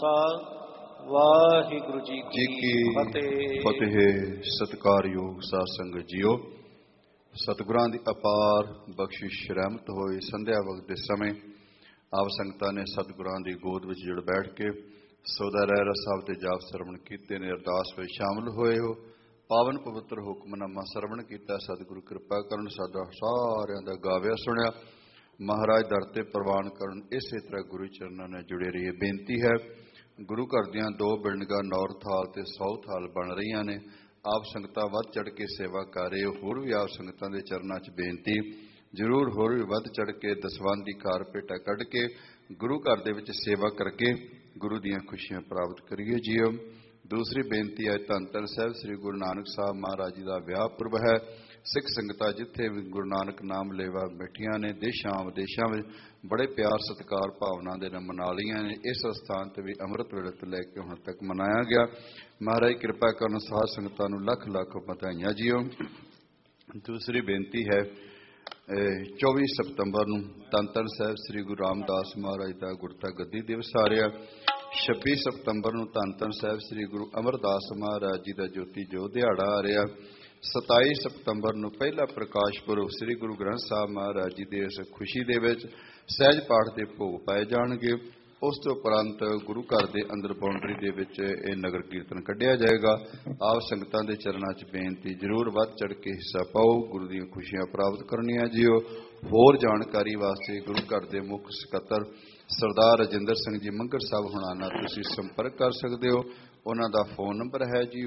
ਵਾਹਿਗੁਰੂ ਜੀ ਕੀ ਫਤਿਹ। ਸਤਿਕਾਰਯੋਗ ਸਾਧ ਸੰਗਤ ਜੀਓ, ਸਤਿਗੁਰਾਂ ਦੀ ਅਪਾਰ ਬਖਸ਼ਿਸ਼ ਰਹਿਮਤ ਹੋਈ ਸੰਧਿਆ ਵਕਤ ਦੇ ਸਮੇਂ ਆਪ ਸੰਗਤਾਂ ਨੇ ਸਤਿਗੁਰਾਂ ਦੀ ਗੋਦ ਵਿੱਚ ਜੁੜ ਬੈਠ ਕੇ ਸੋਦਾ ਰਹਿਰਾਸ ਸਾਹਿਬ ਦੇ ਜਾਪ ਸਰਵਣ ਕੀਤੇ ਨੇ। ਅਰਦਾਸ ਵਿੱਚ ਸ਼ਾਮਲ ਹੋਏ ਹੋ। ਪਾਵਨ ਪਵਿੱਤਰ ਹੁਕਮਨਾਮਾ ਸਰਵਣ ਕੀਤਾ। ਸਤਿਗੁਰੂ ਕਿਰਪਾ ਕਰਨ ਸਾਡਾ ਸਾਰਿਆਂ ਦਾ ਗਾਵਿਆ ਸੁਣਿਆ ਮਹਾਰਾਜ ਦਰ ਤੇ ਪ੍ਰਵਾਨ ਕਰਨ। ਇਸੇ ਤਰ੍ਹਾਂ ਗੁਰੂ ਚਰਨਾਂ ਨਾਲ ਜੁੜੇ ਰਹੀਏ। ਬੇਨਤੀ ਹੈ, ਗੁਰੂ ਘਰ ਦੀਆਂ 2 ਬਿਲਡਿੰਗਾਂ ਨੌਰਥ ਹਾਲ ਤੇ ਸਾਊਥ ਹਾਲ ਬਣ ਰਹੀਆਂ ਨੇ। ਆਪ ਸੰਗਤਾਂ ਵੱਧ ਚੜ੍ਹ ਕੇ ਸੇਵਾ ਕਰ ਰਹੇ ਹੋ। ਹੋਰ ਵੀ ਆਪ ਸੰਗਤਾਂ ਦੇ ਚਰਨਾਂ 'ਚ ਬੇਨਤੀ, ਜ਼ਰੂਰ ਹੋਰ ਵੀ ਵੱਧ ਚੜ੍ਹ ਕੇ ਦਸਵੰਧ ਦੀ ਕਾਰਪੇਟਾ ਕੱਢ ਕੇ ਗੁਰੂ ਘਰ ਦੇ ਵਿੱਚ ਸੇਵਾ ਕਰਕੇ ਗੁਰੂ ਦੀਆਂ ਖੁਸ਼ੀਆਂ ਪ੍ਰਾਪਤ ਕਰੀਏ ਜੀਓ। ਦੂਸਰੀ ਬੇਨਤੀ ਹੈ, ਧੰਨ ਧੰਨ ਸਾਹਿਬ ਸ੍ਰੀ ਗੁਰੂ ਨਾਨਕ ਸਾਹਿਬ ਮਹਾਰਾਜ ਜੀ ਦਾ ਵਿਆਹ ਪੁਰਬ ਹੈ। ਸਿੱਖ ਸੰਗਤਾਂ ਜਿੱਥੇ ਵੀ ਗੁਰੂ ਨਾਨਕ ਨਾਮ ਲੇਵਾ ਬੈਠੀਆਂ ਨੇ, ਦੇਸ਼ਾਂ ਵਿਦੇਸ਼ਾਂ ਵਿੱਚ ਬੜੇ ਪਿਆਰ ਸਤਿਕਾਰ ਭਾਵਨਾ ਦੇ ਨਾਲ ਮਨਾ ਲਈਆਂ ਨੇ। ਇਸ ਸਥਾਨ ਤੇ ਵੀ ਅੰਮ੍ਰਿਤ ਵੇਲੇ ਤੋਂ ਲੈ ਕੇ ਹੁਣ ਤੱਕ ਮਨਾਇਆ ਗਿਆ। ਮਹਾਰਾਜ ਕਿਰਪਾ ਕਰਨ ਸਾਧ ਸੰਗਤਾਂ ਨੂੰ ਲੱਖ ਲੱਖ ਵਧਾਈਆਂ ਜੀਓ। ਦੂਸਰੀ ਬੇਨਤੀ ਹੈ, 24 ਸਤੰਬਰ ਨੂੰ ਧੰਨ ਧੰਨ ਸਾਹਿਬ ਸ੍ਰੀ ਗੁਰੂ ਰਾਮਦਾਸ ਮਹਾਰਾਜ ਦਾ ਗੁਰਤਾ ਗੱਦੀ ਦਿਵਸ ਆ ਰਿਹਾ। 26 ਸਤੰਬਰ ਨੂੰ ਧੰਨ ਧੰਨ ਸਾਹਿਬ ਸ੍ਰੀ ਗੁਰੂ ਅਮਰਦਾਸ ਮਹਾਰਾਜ ਜੀ ਦਾ ਜੋਤੀ ਜੋਤ ਦਿਹਾੜਾ ਆ ਰਿਹਾ। 27 ਸਤੰਬਰ ਨੂੰ ਪਹਿਲਾ ਪ੍ਰਕਾਸ਼ ਪੁਰਬ ਸ੍ਰੀ ਗੁਰੂ ਗ੍ਰੰਥ ਸਾਹਿਬ ਮਹਾਰਾਜ ਜੀ ਦੇ ਇਸ ਖੁਸ਼ੀ ਦੇ ਵਿੱਚ ਸਹਿਜ ਪਾਠ ਦੇ ਭੋਗ ਪਾਏ ਜਾਣਗੇ। ਉਸ ਤੋਂ ਉਪਰੰਤ ਗੁਰੂ ਘਰ ਦੇ ਅੰਦਰ ਬਾਉਂਡਰੀ ਦੇ ਵਿੱਚ ਇਹ ਨਗਰ ਕੀਰਤਨ ਕੱਢਿਆ ਜਾਏਗਾ। ਆਪ ਸੰਗਤਾਂ ਦੇ ਚਰਨਾਂ 'ਚ ਬੇਨਤੀ, ਜ਼ਰੂਰ ਵੱਧ ਚੜ੍ਹ ਕੇ ਹਿੱਸਾ ਪਾਓ, ਗੁਰੂ ਦੀਆਂ ਖੁਸ਼ੀਆਂ ਪ੍ਰਾਪਤ ਕਰਨੀਆਂ ਜੀਓ। ਹੋਰ ਜਾਣਕਾਰੀ ਵਾਸਤੇ ਗੁਰੂ ਘਰ ਦੇ ਮੁੱਖ ਸਕੱਤਰ ਸਰਦਾਰ ਰਜਿੰਦਰ ਸਿੰਘ ਜੀ ਮੰਗਰ ਸਾਹਿਬ ਹੁਣਾਂ ਨਾਲ ਤੁਸੀਂ ਸੰਪਰਕ ਕਰ ਸਕਦੇ ਹੋ। ਉਹਨਾਂ ਦਾ ਫੋਨ ਨੰਬਰ ਹੈ ਜੀ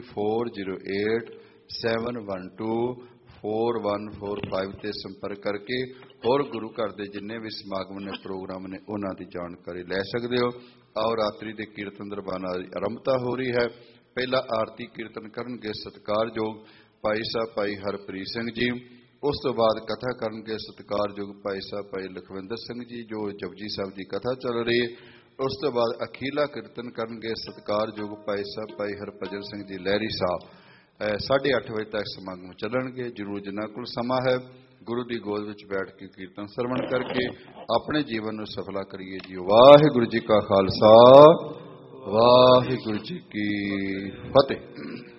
4087124145 ਤੇ ਸੰਪਰਕ ਕਰਕੇ ਹੋਰ ਗੁਰੂ ਘਰ ਦੇ ਜਿੰਨੇ ਵੀ ਸਮਾਗਮ ਨੇ, ਪ੍ਰੋਗਰਾਮ ਨੇ, ਉਹਨਾਂ ਦੀ ਜਾਣਕਾਰੀ ਲੈ ਸਕਦੇ ਹੋ। ਆਓ ਰਾਤਰੀ ਦੇ ਕੀਰਤਨ ਦਰਬਾਰਾਂ ਦੀ ਆਰੰਭਤਾ ਹੋ ਰਹੀ ਹੈ। ਪਹਿਲਾ ਆਰਤੀ ਕੀਰਤਨ ਕਰਨਗੇ ਸਤਿਕਾਰਯੋਗ ਭਾਈ ਸਾਹਿਬ ਭਾਈ ਹਰਪ੍ਰੀਤ ਸਿੰਘ ਜੀ। ਉਸ ਤੋਂ ਬਾਅਦ ਕਥਾ ਕਰਨਗੇ ਸਤਿਕਾਰਯੋਗ ਭਾਈ ਸਾਹਿਬ ਭਾਈ ਲਖਵਿੰਦਰ ਸਿੰਘ ਜੀ, ਜੋ ਜਪਜੀ ਸਾਹਿਬ ਦੀ ਕਥਾ ਚੱਲ ਰਹੀ ਹੈ। ਉਸ ਤੋਂ ਬਾਅਦ ਅਖੀਲਾ ਕੀਰਤਨ ਕਰਨਗੇ ਸਤਿਕਾਰਯੋਗ ਭਾਈ ਸਾਹਿਬ ਭਾਈ ਹਰਭਜਨ ਸਿੰਘ ਜੀ ਲਹਿਰੀ ਸਾਹਿਬ। 8:30 ਵਜੇ ਤੱਕ ਸਮਾਗਮ ਚੱਲਣਗੇ। ਜ਼ਰੂਰ ਜਿਨ੍ਹਾਂ ਕੋਲ ਸਮਾਂ ਹੈ ਗੁਰੂ ਦੀ ਗੋਦ ਵਿੱਚ ਬੈਠ ਕੇ ਕੀਰਤਨ ਸਰਵਣ ਕਰਕੇ ਆਪਣੇ ਜੀਵਨ ਨੂੰ ਸਫਲਾ ਕਰੀਏ ਜੀ। ਵਾਹਿਗੁਰੂ ਜੀ ਕਾ ਖਾਲਸਾ, ਵਾਹਿਗੁਰੂ ਜੀ ਕੀ ਫਤਿਹ।